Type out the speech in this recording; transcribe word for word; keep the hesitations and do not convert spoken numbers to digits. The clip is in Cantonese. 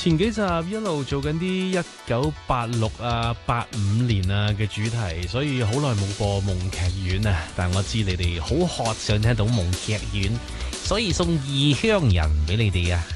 前幾集一路做緊啲一九八六啊、八五年啊嘅主題，所以好耐冇播夢劇院啊。但我知你哋好渴想聽到夢劇院，所以送異鄉人俾你哋啊。